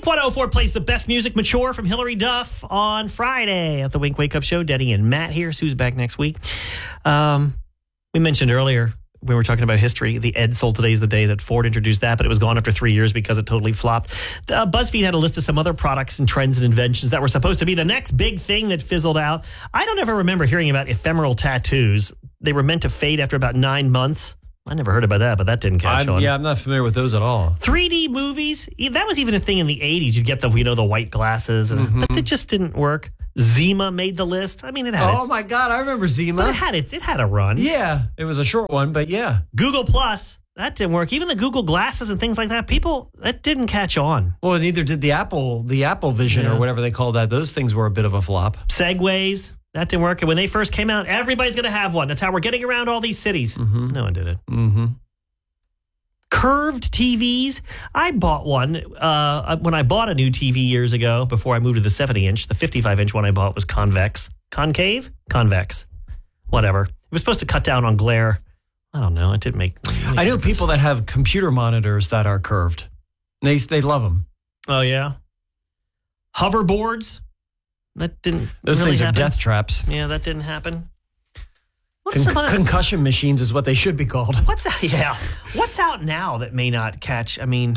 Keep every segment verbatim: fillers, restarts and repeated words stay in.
Wink one oh four plays the best music mature from Hillary Duff on Friday at the Wink Wake Up Show. Denny and Matt here. Sue's back next week. Um, we mentioned earlier when we were talking about history, the Edsel, today's the day that Ford introduced that, but it was gone after three years because it totally flopped. Uh, BuzzFeed had a list of some other products and trends and inventions that were supposed to be the next big thing that fizzled out. I don't ever remember hearing about ephemeral tattoos. They were meant to fade after about nine months. I never heard about that, but that didn't catch I'm, on. Yeah, I'm not familiar with those at all. three D movies, that was even a thing in the eighties. You'd get the, you know, the white glasses, and, mm-hmm. but it just didn't work. Zima made the list. I mean, it had Oh, it. my God, I remember Zima. But it had it. It had a run. Yeah, it was a short one, but yeah. Google Plus, that didn't work. Even the Google glasses and things like that, people, that didn't catch on. Well, neither did the Apple, the Apple Vision Yeah. or whatever they call that. Those things were a bit of a flop. Segways, that didn't work. And when they first came out, everybody's going to have one. That's how we're getting around all these cities. Mm-hmm. No one did it. Mm-hmm. Curved T Vs. I bought one uh, when I bought a new T V years ago before I moved to the seventy inch. The fifty-five inch one I bought was convex. Concave? Convex. Whatever. It was supposed to cut down on glare. I don't know. It didn't make... make I know people that have computer monitors that are curved. They they love them. Oh, yeah? Hoverboards? That didn't Those really things happen. are death traps. Yeah, that didn't happen. What's Con- about- concussion machines is what they should be called. What's out? Yeah. What's out now that may not catch? I mean,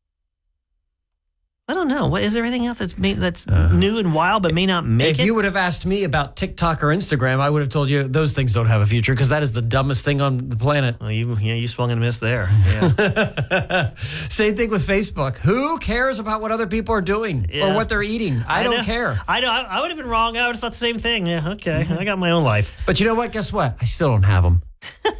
I don't know. What is there anything out that's may, that's Uh, new and wild but may not make If it? you would have asked me about TikTok or Instagram, I would have told you those things don't have a future because that is the dumbest thing on the planet. Well, you yeah, you swung and missed there. Yeah. Same thing with Facebook. Who cares about what other people are doing Yeah. or what they're eating? I, don't know. care. I know. I, I would have been wrong. I would have thought the same thing. Yeah. Okay. I got my own life. But you know what? Guess what? I still don't have them.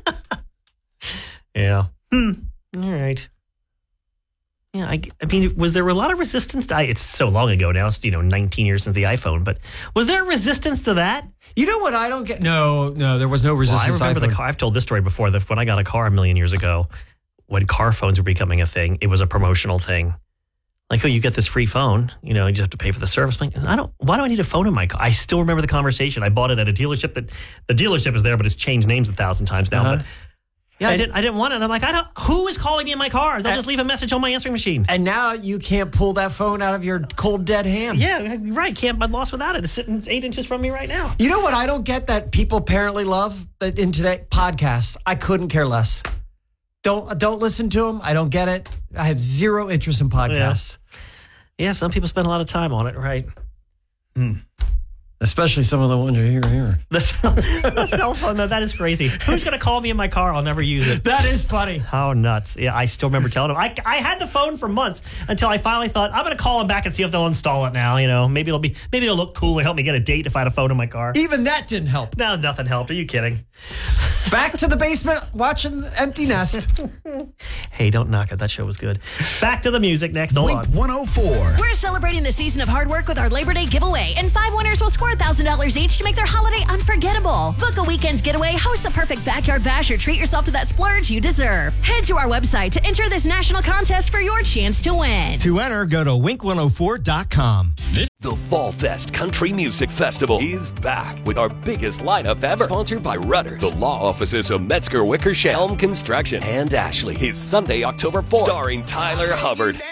Yeah. Hmm. All right. Yeah, I, I mean, was there a lot of resistance to? I, it's so long ago now. It's, you know, nineteen years since the iPhone. But was there resistance to that? You know what I don't get? No, no, there was no Well, resistance. I remember iPhone. the car. I've told this story before. That when I got a car a million years ago, when car phones were becoming a thing, it was a promotional thing. Like, oh, you get this free phone. You know, you just have to pay for the service. I'm like, I don't. Why do I need a phone in my car? I still remember the conversation. I bought it at a dealership. That the dealership is there, but it's changed names a thousand times now. Uh-huh. But yeah, I And- didn't. I didn't want it. I'm like, I don't. Who is calling me in my car? They'll And- just leave a message on my answering machine. And now you can't pull that phone out of your cold, dead hand. Yeah, you're right. Can't. I'm lost without it. It's sitting eight inches from me right now. You know what I don't get that people apparently love that in today? Podcasts. I couldn't care less. Don't don't listen to them. I don't get it. I have zero interest in podcasts. Yeah, some people spend a lot of time on it, right? Especially some of the ones you hear here. The cell, the cell phone, though, that is crazy. Who's going to call me in my car? I'll never use it. That is funny. How nuts. Yeah, I still remember telling them. I, I had the phone for months until I finally thought, I'm going to call them back and see if they'll install it now. You know, maybe it'll be, maybe it'll look cool and help me get a date if I had a phone in my car. Even that didn't help. No, nothing helped. Are you kidding? Back to the basement watching Empty Nest. Hey, don't knock it. That show was good. Back to the music next. Hold on. Wink one oh four. We're celebrating the season of hard work with our Labor Day giveaway, and five winners will score one thousand dollars each to make their holiday unforgettable. Book a weekend's getaway, host the perfect backyard bash, or treat yourself to that splurge you deserve. Head to our website to enter this national contest for your chance to win. To enter, go to wink one oh four dot com. The Fall Fest Country Music Festival is back with our biggest lineup ever. Sponsored by Rudders, the law offices of Metzger Wickersham, Helm Construction, and Ashley. Is Sunday, October fourth. Starring Tyler Hubbard,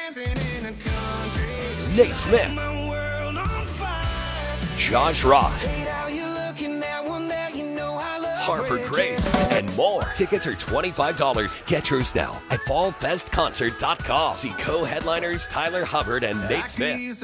Nate Smith, Josh Ross, Harper Grace, and more. Tickets are twenty-five dollars. Get yours now at fall fest concert dot com. See co-headliners Tyler Hubbard and Nate Smith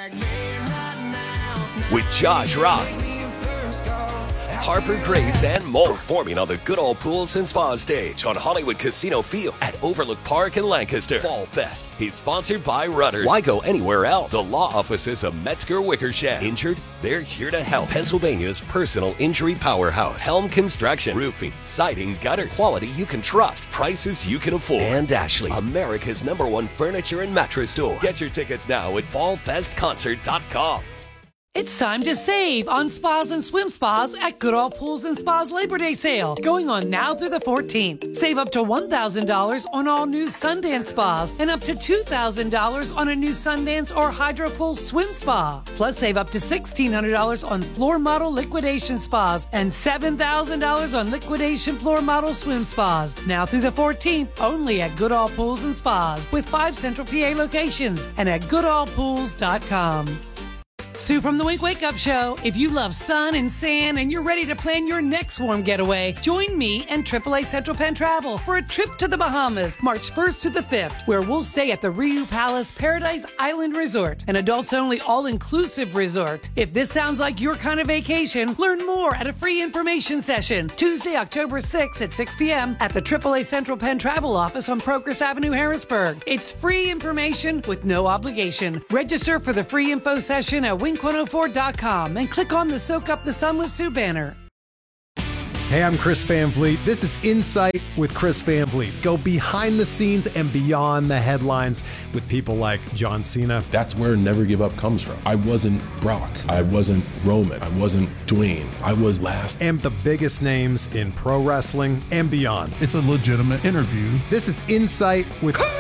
with Josh Ross, Harper Grace, and more. Performing on the Good Old Pools and Spa stage on Hollywood Casino Field at Overlook Park in Lancaster. Fall Fest is sponsored by Rudders. Why go anywhere else? The law offices of Metzger Wickersham. Injured? They're here to help. Pennsylvania's personal injury powerhouse. Helm Construction. Roofing, siding, gutters. Quality you can trust. Prices you can afford. And Ashley, America's number one furniture and mattress store. Get your tickets now at fall fest concert dot com. It's time to save on spas and swim spas at Goodall Pools and Spas Labor Day sale, going on now through the fourteenth. Save up to one thousand dollars on all new Sundance spas and up to two thousand dollars on a new Sundance or Hydro Pool swim spa. Plus, save up to sixteen hundred dollars on floor model liquidation spas and seven thousand dollars on liquidation floor model swim spas. Now through the fourteenth, only at Goodall Pools and Spas with five Central P A locations and at goodall pools dot com. Sue from the Wink Wake Up Show. If you love sun and sand and you're ready to plan your next warm getaway, join me and triple A Central Penn Travel for a trip to the Bahamas, March first to the fifth, where we'll stay at the Riu Palace Paradise Island Resort, an adults-only all-inclusive resort. If this sounds like your kind of vacation, learn more at a free information session Tuesday, October sixth at six p.m. at the triple A Central Penn Travel office on Progress Avenue, Harrisburg. It's free information with no obligation. Register for the free info session at wink one oh four dot com and click on the Soak Up the Sun with Sue banner. Hey, I'm Chris Van Vliet. This is Insight with Chris Van Vliet. Go behind the scenes and beyond the headlines with people like John Cena. That's where Never Give Up comes from. I wasn't Brock. I wasn't Roman. I wasn't Dwayne. I was last. And the biggest names in pro wrestling and beyond. It's a legitimate interview. This is Insight with Chris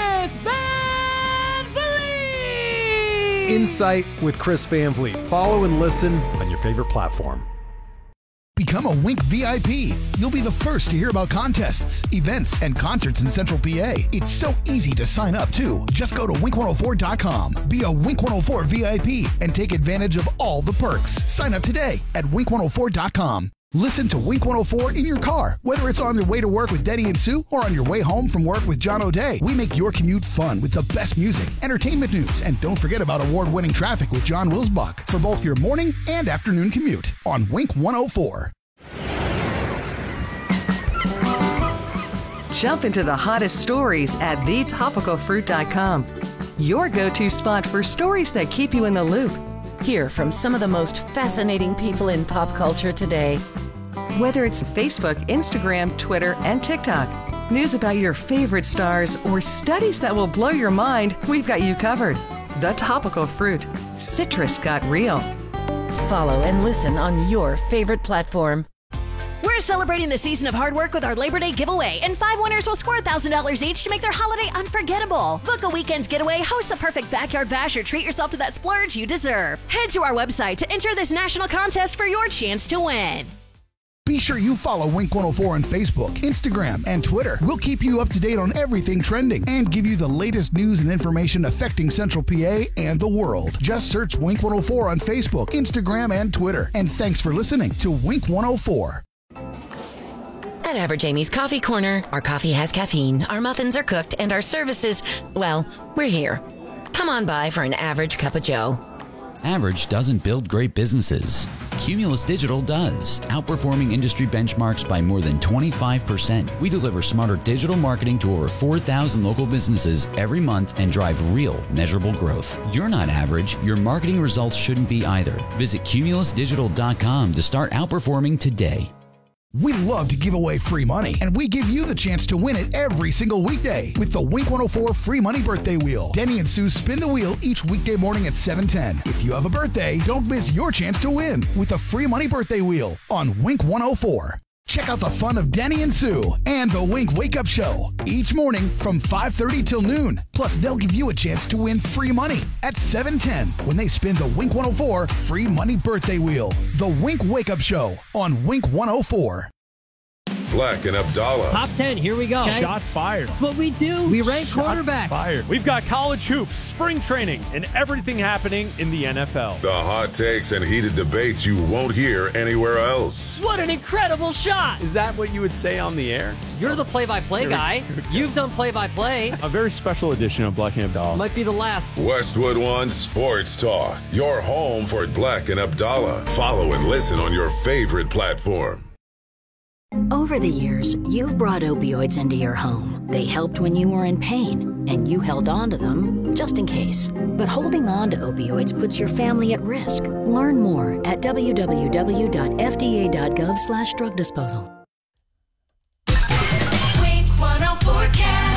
Van Vliet! Insight with Chris Van Vliet. Follow and listen on your favorite platform. Become a Wink V I P. You'll be the first to hear about contests, events, and concerts in Central P A. It's so easy to sign up, too. Just go to wink one oh four dot com. Be a Wink one oh four V I P and take advantage of all the perks. Sign up today at wink one oh four dot com. Listen to Wink one oh four in your car, whether it's on your way to work with Denny and Sue or on your way home from work with John O'Day. We make your commute fun with the best music, entertainment news, and don't forget about award-winning traffic with John Wilsbach for both your morning and afternoon commute on Wink one oh four. Jump into the hottest stories at the topical fruit dot com. Your go-to spot for stories that keep you in the loop. Hear from some of the most fascinating people in pop culture today. Whether it's Facebook, Instagram, Twitter, and TikTok, news about your favorite stars, or studies that will blow your mind, we've got you covered. The Topical Fruit. Citrus got real. Follow and listen on your favorite platform. We're celebrating the season of hard work with our Labor Day giveaway, and five winners will score one thousand dollars each to make their holiday unforgettable. Book a weekend's getaway, host the perfect backyard bash, or treat yourself to that splurge you deserve. Head to our website to enter this national contest for your chance to win. Be sure you follow Wink one oh four on Facebook, Instagram, and Twitter. We'll keep you up to date on everything trending and give you the latest news and information affecting Central P A and the world. Just search Wink one oh four on Facebook, Instagram, and Twitter. And thanks for listening to Wink one oh four. At Average Amy's Coffee Corner, our coffee has caffeine, our muffins are cooked, and our services, well, we're here. Come on by for an average cup of joe. Average doesn't build great businesses. Cumulus Digital does, outperforming industry benchmarks by more than twenty-five percent. We deliver smarter digital marketing to over four thousand local businesses every month and drive real, measurable growth. You're not average. Your marketing results shouldn't be either. Visit cumulus digital dot com to start outperforming today. We love to give away free money, and we give you the chance to win it every single weekday with the Wink one oh four Free Money Birthday Wheel. Denny and Sue spin the wheel each weekday morning at seven ten. If you have a birthday, don't miss your chance to win with the Free Money Birthday Wheel on Wink one oh four. Check out the fun of Denny and Sue and the Wink Wake Up Show each morning from five thirty till noon. Plus, they'll give you a chance to win free money at seven ten when they spin the Wink one oh four Free Money Birthday Wheel. The Wink Wake Up Show on Wink one oh four. Black and Abdallah. Top ten, here we go. Okay. Shots fired. That's what we do. We rank Shots quarterbacks. Fired. We've got college hoops, spring training, and everything happening in the N F L. The hot takes and heated debates you won't hear anywhere else. What an incredible shot. Is that what you would say on the air? You're the play-by-play guy. You've done play-by-play. A very special edition of Black and Abdallah. Might be the last. Westwood One Sports Talk. Your home for Black and Abdallah. Follow and listen on your favorite platform. Over the years, you've brought opioids into your home. They helped when you were in pain, and you held on to them just in case. But holding on to opioids puts your family at risk. Learn more at w w w dot f d a dot gov slash drug disposal.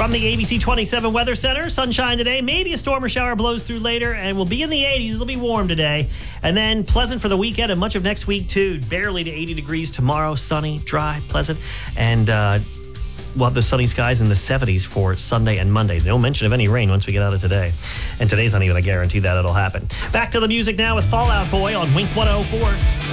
From the A B C twenty-seven Weather Center, sunshine today. Maybe a storm or shower blows through later, and we'll be in the eighties. It'll be warm today. And then pleasant for the weekend and much of next week, too. Barely to eighty degrees tomorrow. Sunny, dry, pleasant. And uh, we'll have the sunny skies in the seventies for Sunday and Monday. No mention of any rain once we get out of today. And today's not even a guarantee that it'll happen. Back to the music now with Fall Out Boy on Wink one oh four.